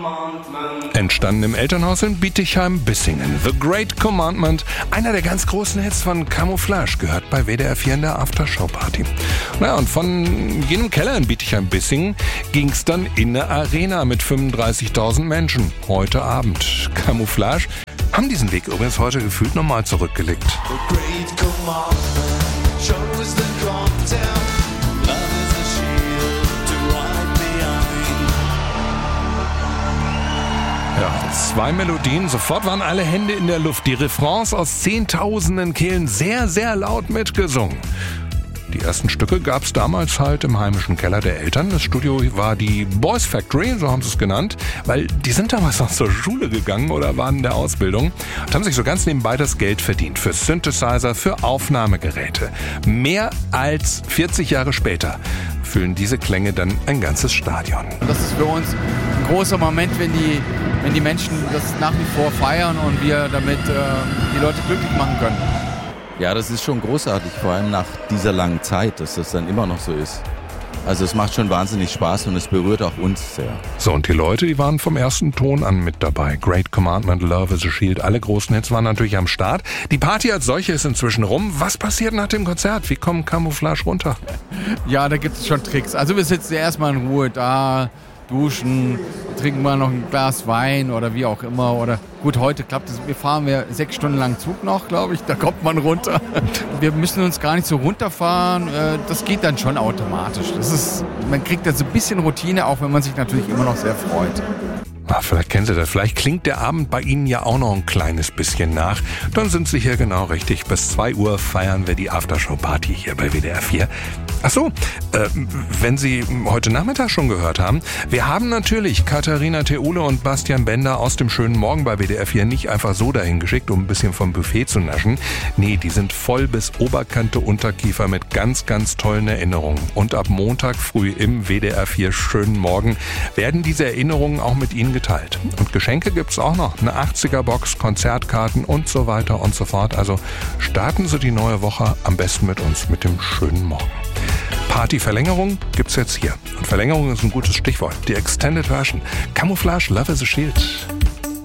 Entstanden im Elternhaus in Bietigheim-Bissingen. The Great Commandment, einer der ganz großen Hits von Camouflage, gehört bei WDR 4 in der Aftershow-Party. Naja, und von jenem Keller in Bietigheim-Bissingen ging's dann in eine Arena mit 35.000 Menschen. Heute Abend. Camouflage haben diesen Weg übrigens heute gefühlt nochmal zurückgelegt. The Great Commandment shows the content. Love is a shield to right behind. Ja, 2 Melodien, sofort waren alle Hände in der Luft. Die Refrains aus zehntausenden Kehlen sehr, sehr laut mitgesungen. Die ersten Stücke gab es damals halt im heimischen Keller der Eltern. Das Studio war die Boys Factory, so haben sie es genannt, weil die sind damals noch zur Schule gegangen oder waren in der Ausbildung und haben sich so ganz nebenbei das Geld verdient für Synthesizer, für Aufnahmegeräte. Mehr als 40 Jahre später füllen diese Klänge dann ein ganzes Stadion. Das ist für uns ein großer Moment, wenn die Menschen das nach wie vor feiern und wir damit die Leute glücklich machen können. Ja, das ist schon großartig, vor allem nach dieser langen Zeit, dass das dann immer noch so ist. Also es macht schon wahnsinnig Spaß und es berührt auch uns sehr. So, und die Leute, die waren vom ersten Ton an mit dabei. Great Commandment, Love is a Shield, alle großen Hits waren natürlich am Start. Die Party als solche ist inzwischen rum. Was passiert nach dem Konzert? Wie kommen Camouflage runter? Ja, da gibt es schon Tricks. Also wir sitzen erstmal in Ruhe da, duschen, trinken mal noch ein Glas Wein oder wie auch immer. Oder gut, heute klappt es. Wir fahren 6 Stunden lang Zug noch, glaube ich. Da kommt man runter. Wir müssen uns gar nicht so runterfahren. Das geht dann schon automatisch. Man kriegt dann so ein bisschen Routine, auch wenn man sich natürlich immer noch sehr freut. Vielleicht kennen Sie das. Vielleicht klingt der Abend bei Ihnen ja auch noch ein kleines bisschen nach. Dann sind Sie hier genau richtig. Bis 2 Uhr feiern wir die Aftershow-Party hier bei WDR 4. Ach so, wenn Sie heute Nachmittag schon gehört haben, wir haben natürlich Katharina Theule und Bastian Bender aus dem schönen Morgen bei WDR 4 nicht einfach so dahin geschickt, um ein bisschen vom Buffet zu naschen. Nee, die sind voll bis Oberkante Unterkiefer mit ganz, ganz tollen Erinnerungen. Und ab Montag früh im WDR 4 schönen Morgen werden diese Erinnerungen auch mit Ihnen geteilt. Und Geschenke gibt's auch noch. Eine 80er-Box, Konzertkarten und so weiter und so fort. Also starten Sie die neue Woche am besten mit uns, mit dem schönen Morgen. Partyverlängerung gibt's jetzt hier. Und Verlängerung ist ein gutes Stichwort. Die Extended Version. Camouflage, Love is a Shield.